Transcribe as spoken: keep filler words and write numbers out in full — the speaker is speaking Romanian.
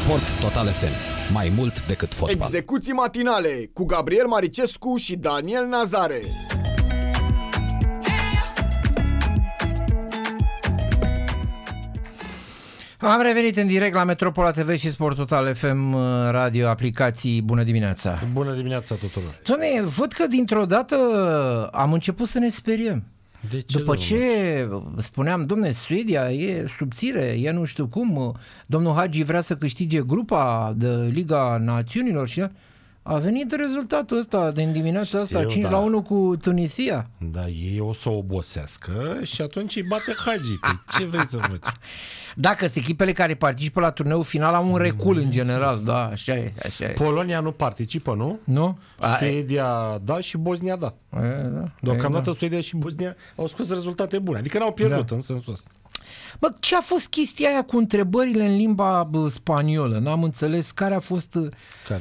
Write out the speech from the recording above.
Sport Total F M. Mai mult decât fotbal. Execuții matinale cu Gabriel Maricescu și Daniel Nazare. Am revenit în direct la Metropola T V și Sport Total F M Radio, aplicații. Bună dimineața! Bună dimineața tuturor! Doamne, văd că dintr-o dată am început să ne speriem. De ce, După ce spuneam, domne, Suedia e subțire, e nu știu cum, domnul Hagi vrea să câștige grupa de Liga Națiunilor și a venit rezultatul ăsta din dimineața asta, Știu, cinci da. la unu cu Tunisia. Da, ei o să obosească și atunci îi bate Hagi. Păi ce vrei să faci? Dacă sunt echipele care participă la turneul final au un recul în general, da, așa e, așa e. Polonia nu participă, nu? Nu? Suedia da și Bosnia da. A, e, da. Deocamdată E, da. Suedia și Bosnia au scos rezultate bune. Adică n-au pierdut Da. în sensul ăsta. Bă, ce a fost chestia aia cu întrebările în limba bă, spaniolă? N-am înțeles care a fost... Care?